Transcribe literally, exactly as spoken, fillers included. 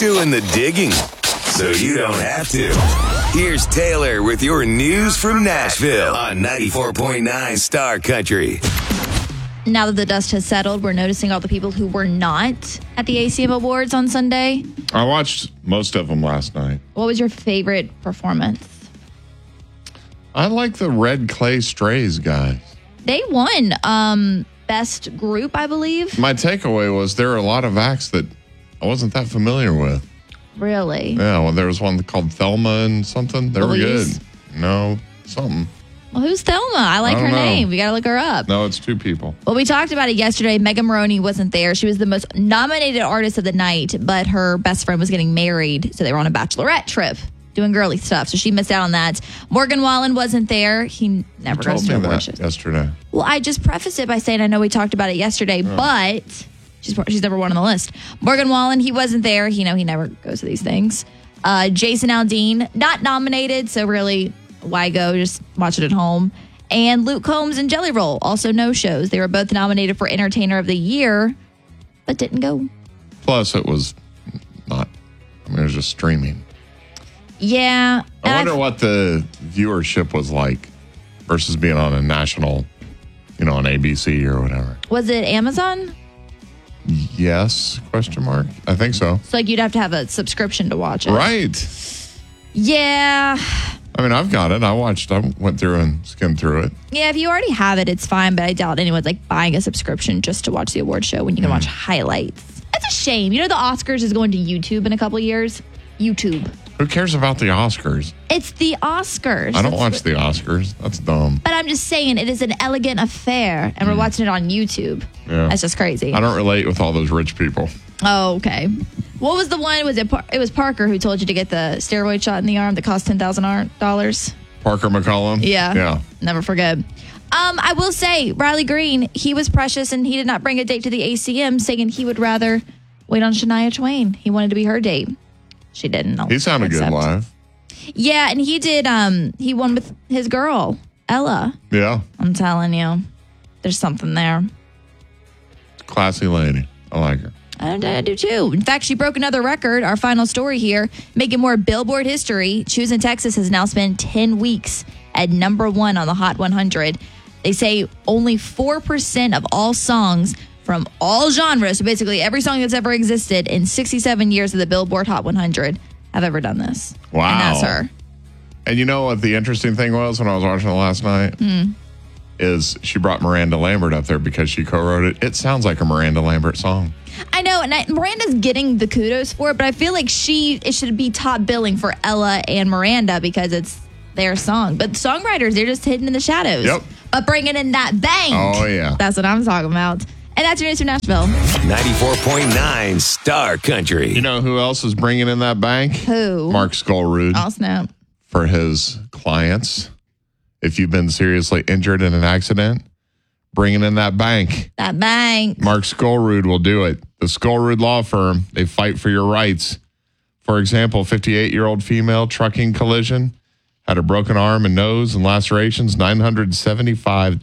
doing the digging, so you don't have to. Here's Taylor with your news from Nashville on ninety-four point nine Star Country. Now that the dust has settled, we're noticing all the people who were not at the A C M Awards on Sunday. I watched most of them last night. What was your favorite performance? I like the Red Clay Strays guys. They won um, Best Group, I believe. My takeaway was there are a lot of acts that I wasn't that familiar with. Really? Yeah, well, there was one called Thelma and something. They Louise? were good. No, something. Well, who's Thelma? I like I her don't know. name. We got to look her up. No, it's two people. Well, we talked about it yesterday. Megan Maroney wasn't there. She was the most nominated artist of the night, but her best friend was getting married, so they were on a bachelorette trip doing girly stuff, so she missed out on that. Morgan Wallen wasn't there. He never You told goes me to that award shows. yesterday. Well, I just prefaced it by saying I know we talked about it yesterday, Oh. but she's she's number one on the list. Morgan Wallen, he wasn't there. You know, he never goes to these things. Uh, Jason Aldean, not nominated, so really, why go? Just watch it at home. And Luke Combs and Jelly Roll, also no shows. They were both nominated for Entertainer of the Year, but didn't go. Plus, it was not, I mean, it was just streaming. Yeah. I and wonder I've- what the viewership was like versus being on a national, you know, on A B C or whatever. Was it Amazon? Yes, question mark. I think so. So like you'd have to have a subscription to watch it. Right. Yeah. I mean, I've got it. I watched, I went through and skimmed through it. Yeah, if you already have it, it's fine, but I doubt anyone's like buying a subscription just to watch the award show when you can Mm. watch highlights. That's a shame. You know the Oscars is going to YouTube in a couple years? YouTube. Who cares about the Oscars? It's the Oscars. I don't That's watch what- the Oscars. That's dumb. But I'm just saying it is an elegant affair, and we're watching it on YouTube. Yeah. That's just crazy. I don't relate with all those rich people. Oh, okay. What was the one? Was it? Par- it was Parker who told you to get the steroid shot in the arm that cost ten thousand dollars. Parker McCollum? Yeah. Yeah. Never forget. Um, I will say, Riley Green, he was precious, and he did not bring a date to the A C M, saying he would rather wait on Shania Twain. He wanted to be her date. She didn't. I'll He sounded good accept. live. Yeah, and he did. Um, he won with his girl Ella. Yeah. I'm telling you, there's something there. Classy lady. I like her. I, I do too. In fact, she broke another record. Our final story here, making more Billboard history. Choosing Texas has now spent ten weeks at number one on the Hot one hundred. They say only four percent of all songs from all genres, so basically every song that's ever existed in sixty-seven years of the Billboard Hot one hundred, have ever done this. Wow. And that's her. And you know what the interesting thing was when I was watching it last night? Hmm. Is she brought Miranda Lambert up there because she co-wrote it. It sounds like a Miranda Lambert song. I know, and I, Miranda's getting the kudos for it, but I feel like she it should be top billing for Ella and Miranda because it's their song. But songwriters, they're just hidden in the shadows. Yep. But bringing in that bang. Oh, yeah. That's what I'm talking about. And that's your news from Nashville. ninety-four point nine Star Country. You know who else is bringing in that bank? Who? Mark Skullrood Oh, snap. for his clients. If you've been seriously injured in an accident, bringing in that bank. That bang. Mark Skullrood will do it. The Skullrood Law Firm, they fight for your rights. For example, fifty-eight-year-old female trucking collision, had a broken arm and nose and lacerations, nine hundred seventy-five